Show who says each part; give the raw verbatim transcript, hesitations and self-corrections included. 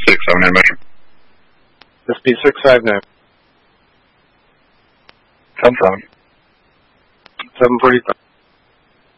Speaker 1: six seven nine Metro.
Speaker 2: S P six five nine.
Speaker 1: seven seven.
Speaker 2: seven forty-five.